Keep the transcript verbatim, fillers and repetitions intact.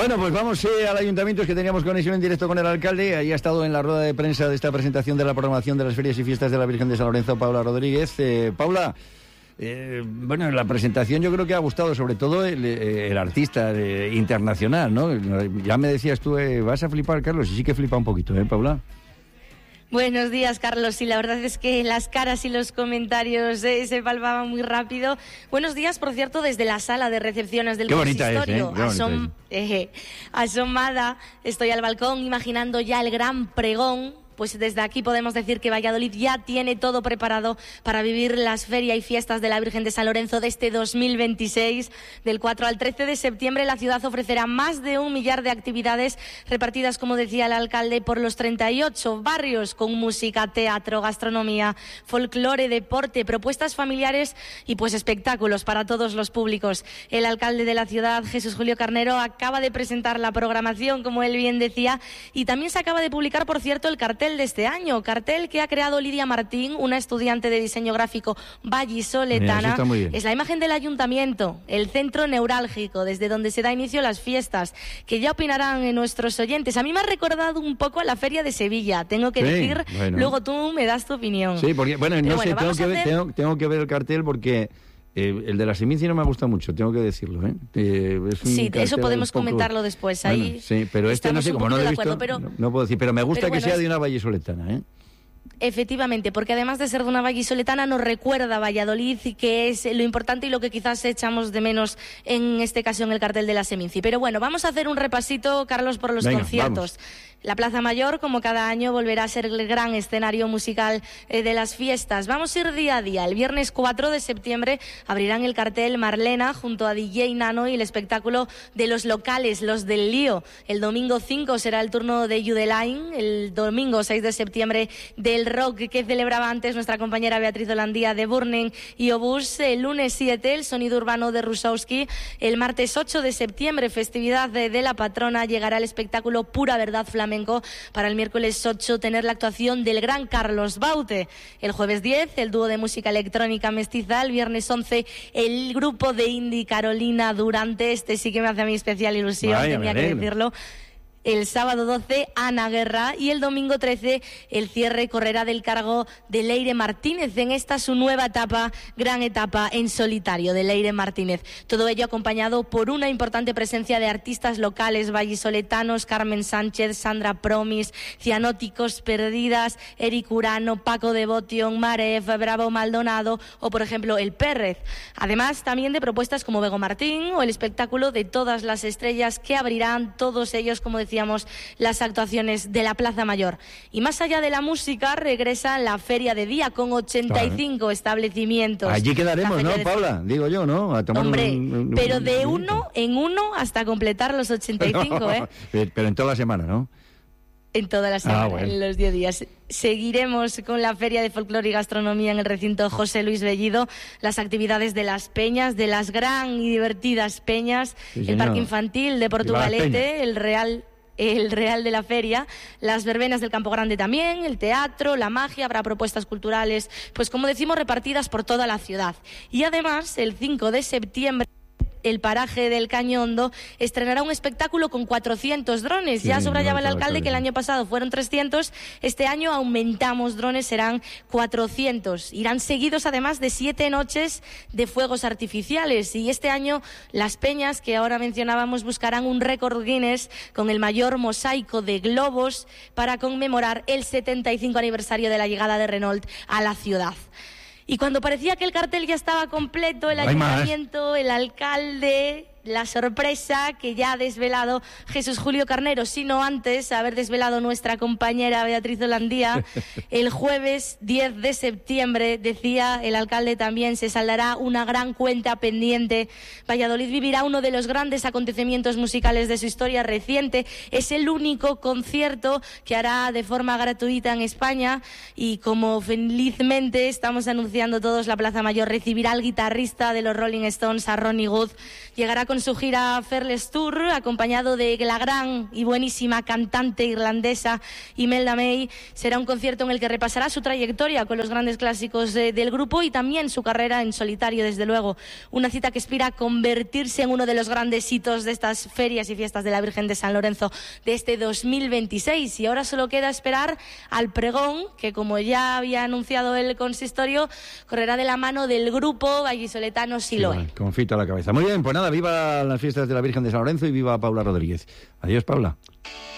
Bueno, pues vamos eh, al ayuntamiento, es que teníamos conexión en directo con el alcalde. Ahí ha estado en la rueda de prensa de esta presentación de la programación de las ferias y fiestas de la Virgen de San Lorenzo, Paula Rodríguez. Eh, Paula, eh, bueno, la presentación yo creo que ha gustado sobre todo el, el artista eh, internacional, ¿no? Ya me decías tú, eh, vas a flipar, Carlos, y sí que flipa un poquito, ¿eh, Paula? Buenos días, Carlos. Sí, la verdad es que las caras y los comentarios eh, se palpaban muy rápido. Buenos días, por cierto, desde la sala de recepciones del Qué consistorio. Bonita es, ¿eh? Qué Asom eh, asomada, estoy al balcón imaginando ya el gran pregón. Pues desde aquí podemos decir que Valladolid ya tiene todo preparado para vivir las ferias y fiestas de la Virgen de San Lorenzo de este dos mil veintiséis. Del cuatro al trece de septiembre la ciudad ofrecerá más de un millar de actividades repartidas, como decía el alcalde, por los treinta y ocho barrios, con música, teatro, gastronomía, folclore, deporte, propuestas familiares y pues espectáculos para todos los públicos. El alcalde de la ciudad, Jesús Julio Carnero, acaba de presentar la programación, como él bien decía, y también se acaba de publicar, por cierto, el cartel de este año, cartel que ha creado Lidia Martín, una estudiante de diseño gráfico vallisoletana. Es la imagen del ayuntamiento, el centro neurálgico desde donde se da inicio a las fiestas, que ya opinarán nuestros oyentes. A mí me ha recordado un poco a la Feria de Sevilla, tengo que sí, decir, bueno. Luego tú me das tu opinión. Sí, porque, bueno, no bueno, sé, tengo que, hacer... ver, tengo, tengo que ver el cartel porque... Eh, el de la Seminci no me gusta mucho, tengo que decirlo, ¿eh? Eh, es un sí, eso podemos poco... comentarlo después. Bueno, ahí sí, pero este no sé, como no lo he visto, acuerdo, pero... no, no puedo decir, pero me gusta pero bueno, que sea es... de una vallisoletana, ¿eh? Efectivamente, porque además de ser de una vallisoletana nos recuerda a Valladolid, y que es lo importante y lo que quizás echamos de menos en este caso en el cartel de la Seminci. Pero bueno, vamos a hacer un repasito, Carlos, por los Venga, conciertos. Vamos. La Plaza Mayor, como cada año, volverá a ser el gran escenario musical eh, de las fiestas. Vamos a ir día a día. El viernes cuatro de septiembre abrirán el cartel Marlena junto a D J Nano y el espectáculo de los locales, los del Lío. El domingo cinco será el turno de Judeline. El domingo seis de septiembre del rock que celebraba antes nuestra compañera Beatriz Holandía de Burning y Obús. El lunes siete, el sonido urbano de Rusowski. El martes ocho de septiembre, festividad de, de la patrona, llegará el espectáculo Pura Verdad Flamenco. Para el miércoles ocho tener la actuación del gran Carlos Baute. El jueves diez el dúo de música electrónica mestiza. El viernes once el grupo de indie Carolina Durante. Este sí que me hace a mí especial ilusión, Vaya, tenía que decirlo. El sábado doce, Ana Guerra, y el domingo trece, el cierre correrá del cargo de Leire Martínez en esta su nueva etapa, gran etapa en solitario de Leire Martínez. Todo ello acompañado por una importante presencia de artistas locales vallisoletanos, Carmen Sánchez, Sandra Promis, Cianóticos Perdidas, Eric Urano, Paco Devotion, Maref, Bravo Maldonado o, por ejemplo, El Pérez. Además, también de propuestas como Bego Martín o el espectáculo de Todas las Estrellas, que abrirán todos ellos, como decía, las actuaciones de la Plaza Mayor. Y más allá de la música, regresa la Feria de Día con ochenta y cinco claro. establecimientos. Allí quedaremos, ¿no, de... Paula? Digo yo, ¿no? A tomar Hombre, un, un, pero un, de un... uno en uno hasta completar los ochenta y cinco, no, ¿eh? Pero en toda la semana, ¿no? En toda la semana, ah, bueno. En los diez días. Seguiremos con la Feria de Folclore y Gastronomía en el recinto José Luis Bellido, las actividades de las peñas, de las gran y divertidas peñas, sí, el Parque Infantil de Portugalete, el Real... el Real de la Feria, las verbenas del Campo Grande también, el teatro, la magia, habrá propuestas culturales, pues como decimos, repartidas por toda la ciudad. Y además, el cinco de septiembre, el paraje del Cañondo estrenará un espectáculo con cuatrocientos drones. Sí, ya subrayaba el alcalde que el año pasado fueron trescientos, este año aumentamos drones, serán cuatrocientos. Irán seguidos además de siete noches de fuegos artificiales, y este año las peñas que ahora mencionábamos buscarán un récord Guinness con el mayor mosaico de globos para conmemorar el setenta y cinco aniversario de la llegada de Renault a la ciudad. Y cuando parecía que el cartel ya estaba completo, el ayuntamiento, el alcalde, la sorpresa que ya ha desvelado Jesús Julio Carnero, sino antes haber desvelado nuestra compañera Beatriz Holandía. El jueves diez de septiembre, decía el alcalde también, se saldará una gran cuenta pendiente. Valladolid vivirá uno de los grandes acontecimientos musicales de su historia reciente. Es el único concierto que hará de forma gratuita en España, y como felizmente estamos anunciando todos, la Plaza Mayor recibirá al guitarrista de los Rolling Stones, a Ronnie Wood. Llegará con con su gira Fearless Tour, acompañado de la gran y buenísima cantante irlandesa Imelda May. Será un concierto en el que repasará su trayectoria con los grandes clásicos de, del grupo y también su carrera en solitario, desde luego. Una cita que aspira a convertirse en uno de los grandes hitos de estas ferias y fiestas de la Virgen de San Lorenzo de este dos mil veintiséis. Y ahora solo queda esperar al pregón, que como ya había anunciado el consistorio, correrá de la mano del grupo vallisoletano Siloé. Sí, con fito a la cabeza. Muy bien, pues nada, viva las fiestas de la Virgen de San Lorenzo y viva Paula Rodríguez. Adiós, Paula.